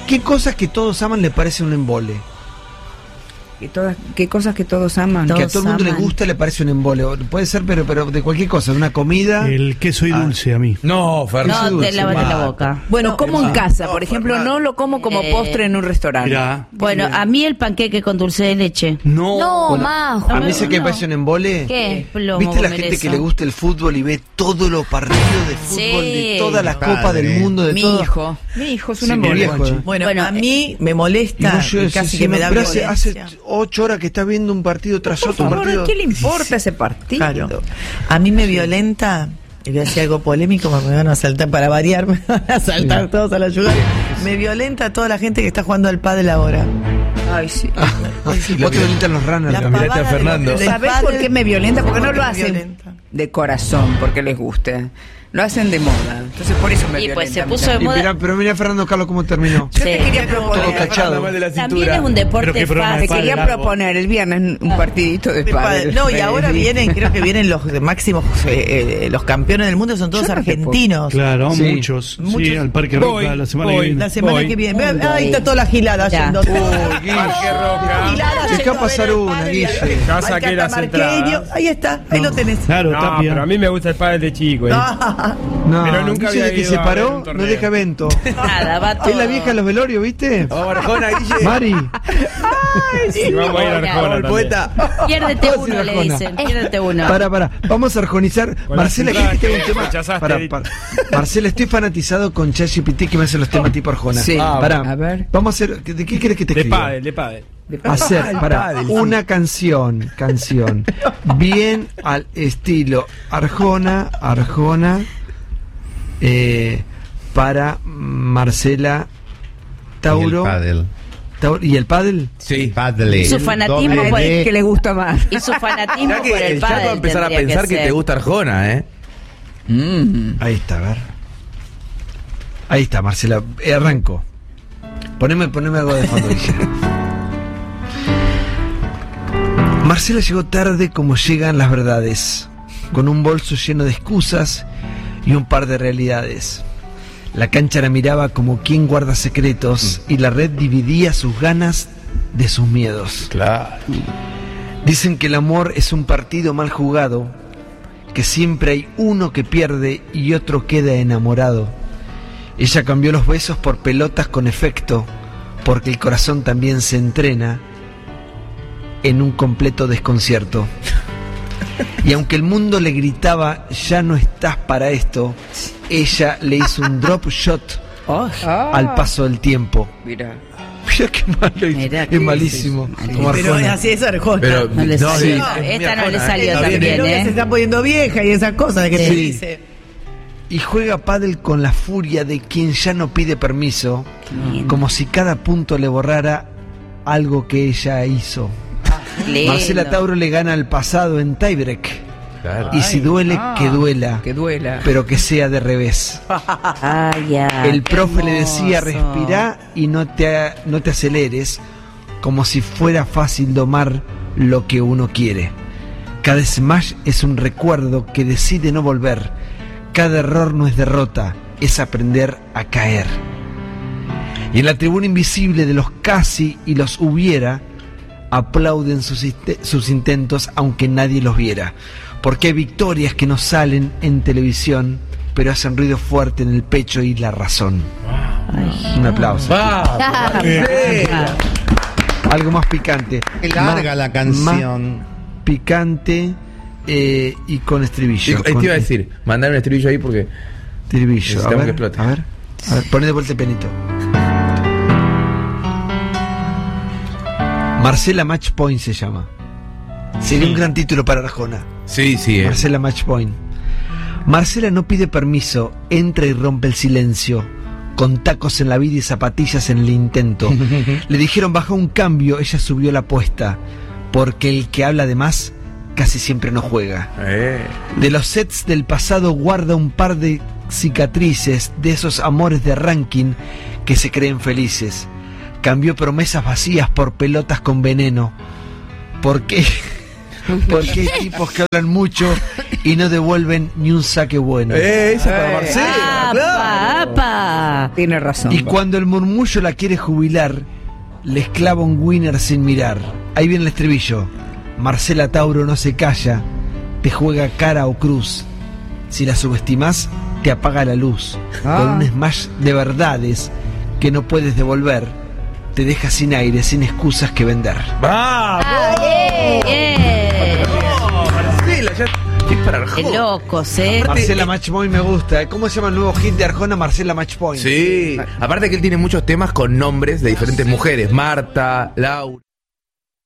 ¿Qué cosas que todos aman le parece un embole? ¿Qué cosas que todos aman? Que a todo el mundo le gusta le parece un embole. Puede ser, pero de cualquier cosa, de una comida. El queso y dulce a mí. No, Fernando. No, te lávate la boca. Bueno, como en casa, por ejemplo, no lo como como postre en un restaurante. Mirá. Bueno, a mí el panqueque con dulce de leche. No, Bueno, Majo. a mí sé que me parece un embole. ¿Qué? Plomo ¿Viste la comer gente eso. que le gusta el fútbol y ve todos los partidos de fútbol de todas las copas del mundo, de Mi todo? hijo es un Sí, mi embole. viejo. Bueno, a mí me Y molesta vos, yo y casi sí, que me no, da pero violencia. hace 8 horas que está viendo un partido tras Por otro favor, partido. ¿qué le importa ese partido? Claro. A mí me violenta, y voy a decir algo polémico, porque me van a saltar, para variar, me van a saltar todos a la ayuda. Me violenta toda la gente que está jugando al pádel ahora. Ay, sí. Vos te violentan los runners. La Mirate a pavada de Fernando. los- ¿Sabés del por qué pádel, me violenta? Porque no lo me hacen violenta. de corazón, porque les guste. Lo hacen de moda. Entonces por eso me Y violenta. pues se a mí puso de también. moda. Pero mira Fernando Carlos cómo terminó. Yo te Sí. quería proponer. Todo cachado. También es un Pero deporte qué programa Te de fácil. quería largo. proponer el viernes un partidito de De pádel. pádel. No, y ahora vienen, creo que vienen los máximos, los campeones del mundo son todos Yo no te argentinos. Claro, Sí. muchos. Muchos. Sí, al Parque Voy, Roca la semana voy. que viene. La semana que viene. Mundo Ahí está ahí. toda la gilada Ya. yendo. Parque Roca. Dejá pasar una, Guille. Ya saqué las entradas. Ahí está, ahí lo tenés. Claro, No, Tapia. pero a mí me gusta el pádel de chico. No, Pero nunca dice había que ido se a ver paró, un no torneo. deja evento. Nada, va todo. Es la vieja de los velorios, ¿viste? Vamos, Arjona, Guille. Mari. Y vamos a ir a Arjona Vamos, el también. poeta. Piérdete Vamos a ir uno, a le Arjona. dicen. Piérdete uno. Para. Vamos a arjonizar. Con Marcela, las ¿qué te un entradas tema? que rechazaste, Pará, Edith. Marcela, estoy fanatizado con ChatGPT que me hace los temas tipo Arjona. Sí. Pará. A ver. Vamos a hacer. ¿De qué querés que te De escriba? pádel, de pádel. Hacer una canción bien al estilo Arjona, para Marcela Tauro. ¿Y el pádel? Sí. Y su fanatismo por el que le gusta más. Y su fanatismo Mirá que por el el chat va a pádel empezar a tendría pensar que ser. te gusta Arjona, ¿eh? Ahí está, a ver. Ahí está, Marcela. Arranco. Poneme algo de fondo, Guille. Marcela llegó tarde como llegan las verdades, con un bolso lleno de excusas y un par de realidades. La cancha la miraba como quien guarda secretos y la red dividía sus ganas de sus miedos. Claro. Dicen que el amor es un partido mal jugado, que siempre hay uno que pierde y otro queda enamorado. Ella cambió los besos por pelotas con efecto, porque el corazón también se entrena en un completo desconcierto. Y aunque el mundo le gritaba, ya no estás para esto, ella le hizo un drop shot al paso del tiempo. Mira. Mira qué malo, Mirá es qué malísimo. Como Pero Arjona. así es Arjona. Pero No le no, salió. sí, No, es esta mi no le Arjona, salió está tan bien, bien, Se está poniendo vieja y esas cosas que Sí. te dice. Y juega pádel con la furia de quien ya no pide permiso, como si cada punto le borrara algo que ella hizo. Lindo. Marcela Tauro le gana al pasado en tiebreak. Claro. Y si duele, que duela, Que duela. pero que sea de revés. Ay, ya, El qué profe le decía, hermoso. respirá y no te aceleres, como si fuera fácil domar lo que uno quiere. Cada smash es un recuerdo que decide no volver. Cada error no es derrota, es aprender a caer. Y en la tribuna invisible de los casi y los hubiera, aplauden sus intentos aunque nadie los viera. Porque hay victorias que no salen en televisión, pero hacen ruido fuerte en el pecho y la razón. Un aplauso. Algo más picante. Qué larga la canción. Más picante y con estribillo. Te iba a decir, mandame un estribillo ahí porque Estribillo. necesitamos que explote. A ver, poné de vuelta el penito. Marcela Match Point se llama. Sería un gran título para Arjona. Sí, Marcela Match Point. Marcela no pide permiso, entra y rompe el silencio, con tacos en la vida y zapatillas en el intento. Le dijeron baja un cambio, ella subió la apuesta, porque el que habla de más casi siempre no juega. De los sets del pasado guarda un par de cicatrices, de esos amores de ranking que se creen felices. Cambió promesas vacías por pelotas con veneno. Porque hay tipos que hablan mucho y no devuelven ni un saque bueno. Esa para Marcela. claro. ¡Apa! Tiene razón. Y cuando el murmullo la quiere jubilar, le esclava un winner sin mirar. Ahí viene el estribillo. Marcela Tauro no se calla, te juega cara o cruz. Si la subestimás, te apaga la luz. Con un smash de verdades que no puedes devolver, te deja sin aire, sin excusas que vender. ¡Vamos! No, Marcela, ya estoy para Qué Arjona. locos, ¿eh? Marcela Matchpoint me gusta. ¿Cómo se llama el nuevo hit de Arjona? Marcela Matchpoint. Sí, aparte que él tiene muchos temas con nombres de diferentes mujeres. Marta, Laura.